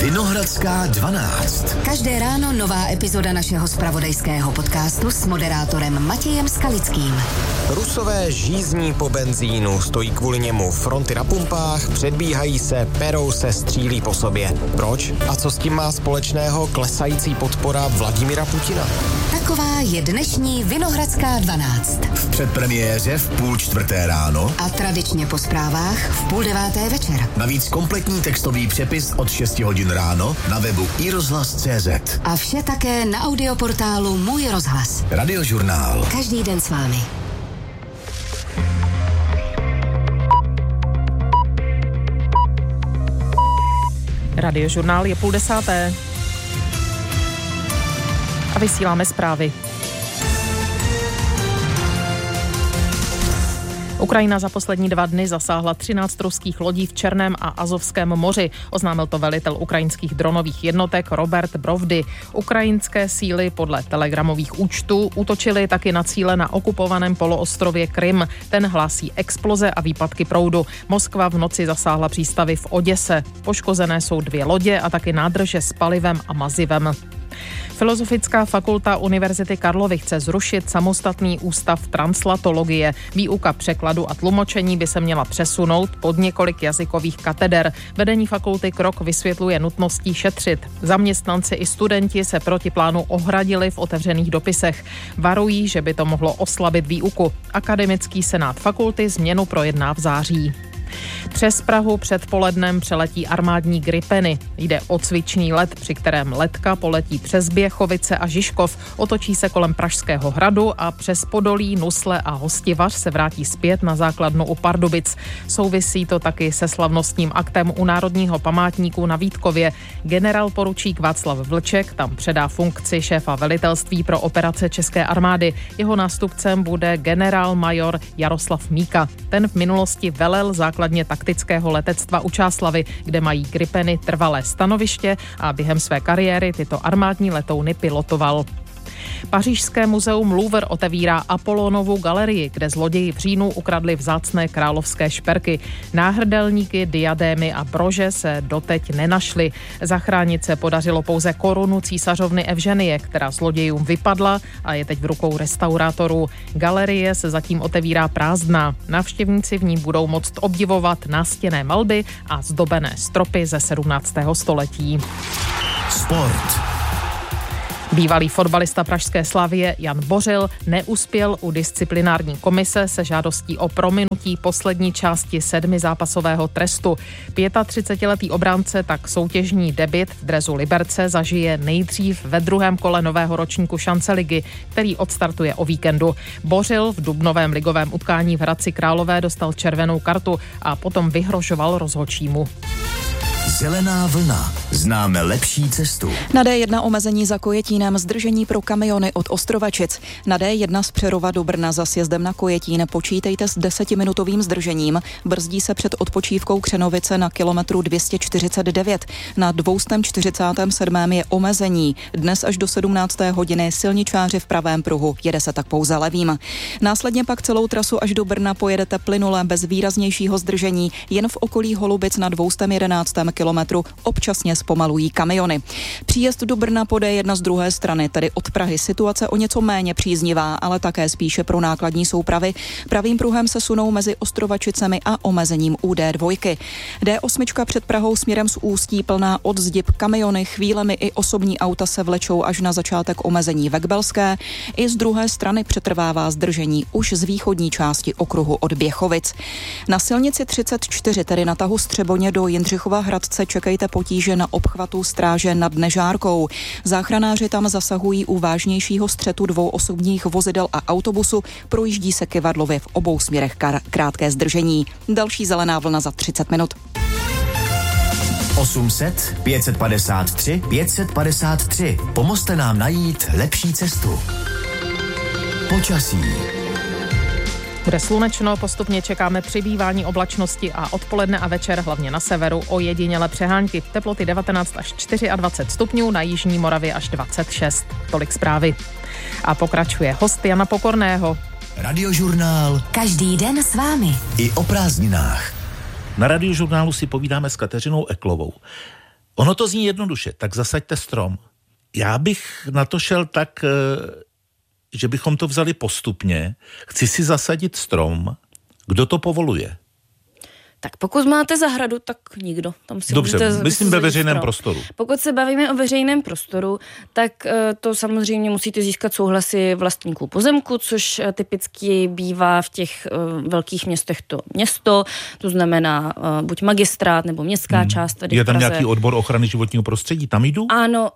Vinohradská 12. Každé ráno nová epizoda našeho zpravodajského podcastu s moderátorem Matějem Skalickým. Rusové žízní po benzínu, stojí kvůli němu fronty na pumpách, předbíhají se, perou se, střílí po sobě. Proč? A co s tím má společného klesající podpora Vladimira Putina? Taková je dnešní Vinohradská 12. V předpremiéře v 3:30 ráno a tradičně po zprávách v 8:30 večer. Navíc kompletní textový přepis od 6 hodin ráno na webu iRozhlas.cz. A vše také na audioportálu Můj rozhlas. Radiožurnál. Každý den s vámi. Radiožurnál je 9:30. A vysíláme zprávy. Ukrajina za poslední 2 dny zasáhla 13 ruských lodí v Černém a Azovském moři. Oznámil to velitel ukrajinských dronových jednotek Robert Brovdy. Ukrajinské síly podle telegramových účtů útočily taky na cíle na okupovaném poloostrově Krym. Ten hlásí exploze a výpadky proudu. Moskva v noci zasáhla přístavy v Oděse. Poškozené jsou 2 lodě a taky nádrže s palivem a mazivem. Filozofická fakulta Univerzity Karlovy chce zrušit samostatný ústav translatologie. Výuka překladu a tlumočení by se měla přesunout pod několik jazykových kateder. Vedení fakulty krok vysvětluje nutností šetřit. Zaměstnanci i studenti se proti plánu ohradili v otevřených dopisech. Varují, že by to mohlo oslabit výuku. Akademický senát fakulty změnu projedná v září. Přes Prahu předpolednem přeletí armádní Gripeny. Jde o cvičný let, při kterém letka poletí přes Běchovice a Žižkov, otočí se kolem Pražského hradu a přes Podolí, Nusle a Hostivař se vrátí zpět na základnu u Pardubic. Souvisí to taky se slavnostním aktem u Národního památníku na Vítkově. Generál poručík Václav Vlček tam předá funkci šéfa velitelství pro operace České armády. Jeho nástupcem bude generál major Jaroslav Míka. Ten v minulosti velel základně taktického letectva u Čáslavi, kde mají Gripeny trvalé stanoviště a během své kariéry tyto armádní letouny pilotoval. Pařížské muzeum Louvre otevírá Apollonovu galerii, kde zloději v říjnu ukradli vzácné královské šperky. Náhrdelníky, diadémy a brože se doteď nenašly. Zachránit se podařilo pouze korunu císařovny Evženie, která zlodějům vypadla a je teď v rukou restaurátorů. Galerie se zatím otevírá prázdná. Návštěvníci v ní budou moct obdivovat nástěnné malby a zdobené stropy ze 17. století. Sport. Bývalý fotbalista pražské Slavie Jan Bořil neuspěl u disciplinární komise se žádostí o prominutí poslední části 7zápasového trestu. 35letý obránce tak soutěžní debut v dresu Liberce zažije nejdřív ve 2. kole nového ročníku Šance ligy, který odstartuje o víkendu. Bořil v dubnovém ligovém utkání v Hradci Králové dostal červenou kartu a potom vyhrožoval rozhodčímu. Zelená vlna. Známe lepší cestu. Na D1 omezení za Kojetínem, zdržení pro kamiony od Ostrovačic. Na D1 z Přerova do Brna za sjezdem na Kojetín počítejte s 10minutovým zdržením. Brzdí se před odpočívkou Křenovice na kilometru 249. Na 247. je omezení. Dnes až do 17. hodiny silničáři v pravém pruhu. Jede se tak pouze levým. Následně pak celou trasu až do Brna pojedete plynule bez výraznějšího zdržení. Jen v okolí Holubic na 211. kilometru občasně zpomalují kamiony. Příjezd do Brna po D1 z druhé strany, tedy od Prahy, situace o něco méně příznivá, ale také spíše pro nákladní soupravy. Pravým pruhem se sunou mezi Ostrovačicemi a omezením u D2. D8 před Prahou směrem z Ústí plná od Zdib, kamiony, chvílemi i osobní auta se vlečou až na začátek omezení ve Kbelské. I z druhé strany přetrvává zdržení už z východní části okruhu od Běchovic. Na silnici 34, tedy na tahu Střeboně do Jindřichova Hradce, čekejte potíže na obchvatu Stráže nad Nežárkou. Záchranáři tam zasahují u vážnějšího střetu 2 osobních vozidel a autobusu, projíždí se kyvadlově v obou směrech krátké zdržení. Další zelená vlna za 30 minut. 800 553 553. Pomozte nám najít lepší cestu. Počasí. Bude slunečno, postupně čekáme přibývání oblačnosti a odpoledne a večer hlavně na severu ojedinělé přehánky. Teploty 19 až 24 stupňů, na jižní Moravě až 26. Tolik zprávy. A pokračuje host Jana Pokorného. Radiožurnál. Každý den s vámi. I o prázdninách. Na Radiožurnálu si povídáme s Kateřinou Eklovou. Ono to zní jednoduše, tak zasaďte strom. Já bych na to šel tak, že bychom to vzali postupně. Chci si zasadit strom. Kdo to povoluje? Tak pokud máte zahradu, tak nikdo. Tam si dobře, myslím ve veřejném prostoru. Pokud se bavíme o veřejném prostoru, tak to samozřejmě musíte získat souhlasy vlastníků pozemku, což typicky bývá v těch velkých městech to město, to znamená buď magistrát nebo městská část. Tady je tam nějaký odbor ochrany životního prostředí, tam jdu? Ano,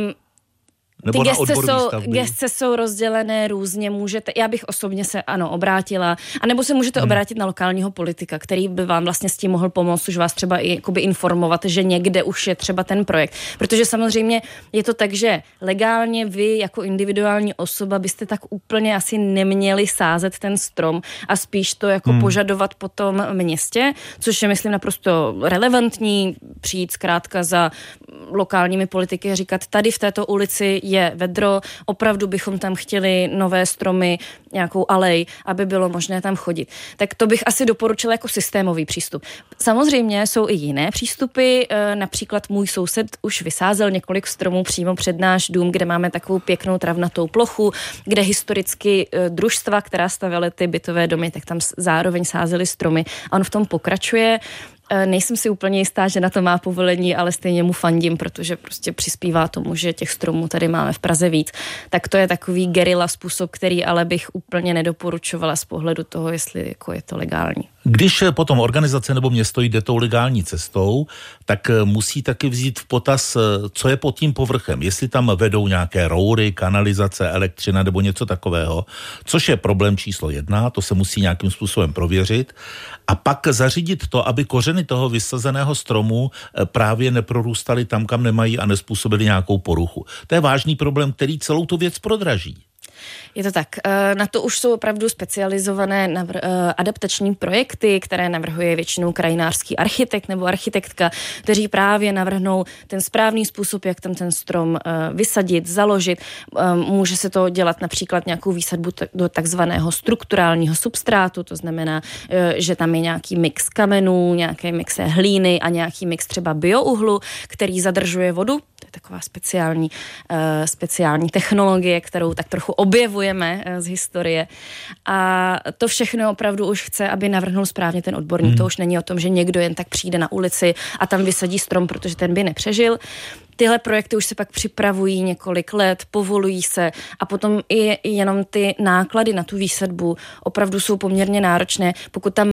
nebo ty gesce jsou rozdělené různě, já bych osobně se obrátila, anebo se můžete obrátit na lokálního politika, který by vám vlastně s tím mohl pomoct, už vás třeba i jakoby informovat, že někde už je třeba ten projekt. Protože samozřejmě je to tak, že legálně vy jako individuální osoba byste tak úplně asi neměli sázet ten strom a spíš to jako požadovat po tom městě, což je myslím naprosto relevantní, přijít zkrátka za lokálními politiky a říkat, tady v této ulici je vedro, opravdu bychom tam chtěli nové stromy, nějakou alej, aby bylo možné tam chodit. Tak to bych asi doporučila jako systémový přístup. Samozřejmě jsou i jiné přístupy, například můj soused už vysázel několik stromů přímo před náš dům, kde máme takovou pěknou travnatou plochu, kde historicky družstva, která stavěly ty bytové domy, tak tam zároveň sázely stromy a on v tom pokračuje. Nejsem si úplně jistá, že na to má povolení, ale stejně mu fandím, protože prostě přispívá tomu, že těch stromů tady máme v Praze víc. Tak to je takový gerila způsob, který ale bych úplně nedoporučovala z pohledu toho, jestli jako je to legální. Když potom organizace nebo město jde tou legální cestou, tak musí taky vzít v potaz, co je pod tím povrchem. Jestli tam vedou nějaké roury, kanalizace, elektřina nebo něco takového, což je problém číslo 1, to se musí nějakým způsobem prověřit. A pak zařídit to, aby kořeny toho vysazeného stromu právě neprorůstaly tam, kam nemají a nezpůsobily nějakou poruchu. To je vážný problém, který celou tu věc prodraží. Je to tak. Na to už jsou opravdu specializované adaptační projekty, které navrhuje většinou krajinářský architekt nebo architektka, kteří právě navrhnou ten správný způsob, jak tam ten strom vysadit, založit. Může se to dělat například nějakou výsadbu do takzvaného strukturálního substrátu, to znamená, že tam je nějaký mix kamenů, nějaký mix hlíny a nějaký mix třeba biouhlu, který zadržuje vodu. To je taková speciální technologie, kterou tak trochu objevujeme z historie. A to všechno opravdu už chce, aby navrhnul správně ten odborník. To už není o tom, že někdo jen tak přijde na ulici a tam vysadí strom, protože ten by nepřežil. Tyhle projekty už se pak připravují několik let, povolují se a potom i jenom ty náklady na tu výsadbu opravdu jsou poměrně náročné. Pokud tam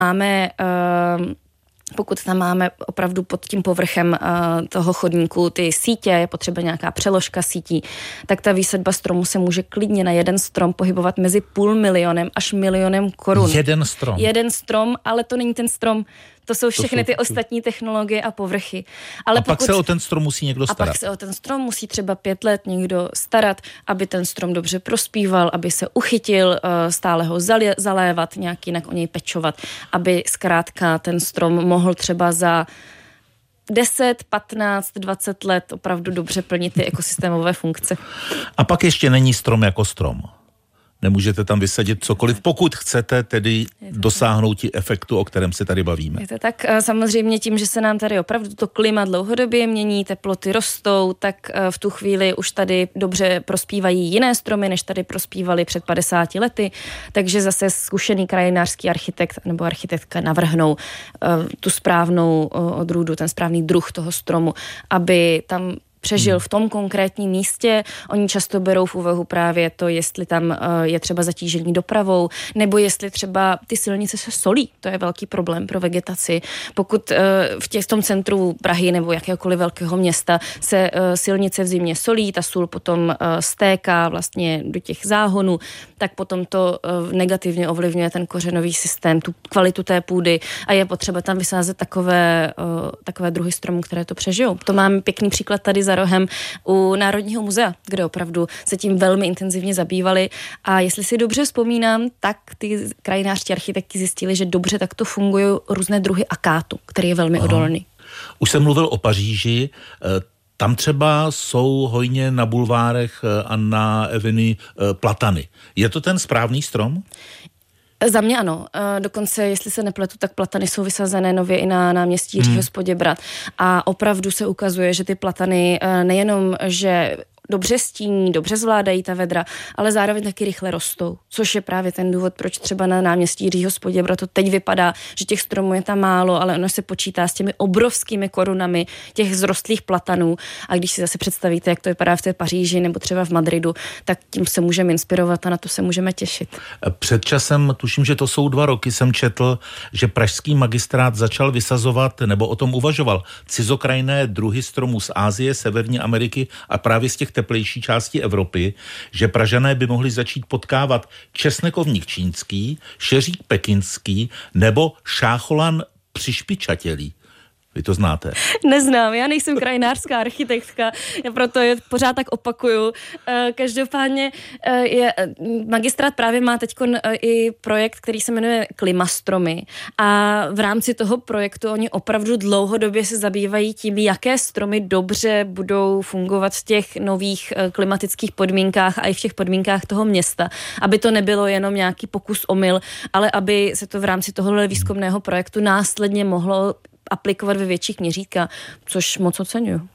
máme opravdu pod tím povrchem toho chodníku ty sítě, je potřeba nějaká přeložka sítí, tak ta výsadba stromu se může klidně na jeden strom pohybovat mezi 500 000 až 1 000 000 korun. Jeden strom, ale to není ten strom. To jsou všechny ty ostatní technologie a povrchy. Ale pak se o ten strom musí někdo starat. A pak se o ten strom musí třeba 5 let někdo starat, aby ten strom dobře prospíval, aby se uchytil, stále ho zalévat, nějak jinak o něj pečovat, aby zkrátka ten strom mohl třeba za 10, 15, 20 let opravdu dobře plnit ty ekosystémové funkce. A pak ještě není strom jako strom. Nemůžete tam vysadit cokoliv, pokud chcete tedy dosáhnout efektu, o kterém se tady bavíme. Je to tak, samozřejmě tím, že se nám tady opravdu to klima dlouhodobě mění, teploty rostou, tak v tu chvíli už tady dobře prospívají jiné stromy, než tady prospívaly před 50 lety, takže zase zkušený krajinářský architekt nebo architektka navrhnou tu správnou odrůdu, ten správný druh toho stromu, aby tam přežil v tom konkrétním místě. Oni často berou v úvahu právě to, jestli tam je třeba zatížení dopravou, nebo jestli třeba ty silnice se solí. To je velký problém pro vegetaci. Pokud v tom centru Prahy nebo jakéhokoliv velkého města se silnice v zimě solí, ta sůl potom stéká vlastně do těch záhonů, tak potom to negativně ovlivňuje ten kořenový systém, tu kvalitu té půdy a je potřeba tam vysázet takové druhy stromů, které to přežijou. To máme pěkný příklad tady za rohem u Národního muzea, kde opravdu se tím velmi intenzivně zabývali a jestli si dobře vzpomínám, tak ty krajinářští architekti zjistili, že dobře takto fungují různé druhy akátu, který je velmi odolný. Už jsem mluvil o Paříži, tam třeba jsou hojně na bulvárech a na Avenue platany. Je to ten správný strom? Za mě ano. Dokonce, jestli se nepletu, tak platany jsou vysazené nově i na náměstí Jiřího z Poděbrad. A opravdu se ukazuje, že ty platany nejenom, že dobře stíní, dobře zvládají ta vedra, ale zároveň taky rychle rostou, což je právě ten důvod, proč třeba na náměstí Jiřího z Poděbrad to teď vypadá, že těch stromů je tam málo, ale ono se počítá s těmi obrovskými korunami těch vzrostlých platanů a když si zase představíte, jak to vypadá v té Paříži nebo třeba v Madridu, tak tím se můžeme inspirovat a na to se můžeme těšit. Před časem, tuším, že to jsou 2 roky, jsem četl, že pražský magistrát začal vysazovat, nebo o tom uvažoval, cizokrajné druhy stromů z Asie, Severní Ameriky a právě z těch teplejší části Evropy, že Pražané by mohli začít potkávat česnekovník čínský, šeřík pekinský nebo šácholan přišpičatělý. Vy to znáte? Neznám, já nejsem krajinářská architektka, já proto je pořád tak opakuju. Každopádně magistrát právě má teď i projekt, který se jmenuje Klimastromy a v rámci toho projektu oni opravdu dlouhodobě se zabývají tím, jaké stromy dobře budou fungovat v těch nových klimatických podmínkách a i v těch podmínkách toho města, aby to nebylo jenom nějaký pokus omyl, ale aby se to v rámci tohohle výzkumného projektu následně mohlo aplikovat ve větších měřítkách, což moc oceňuju.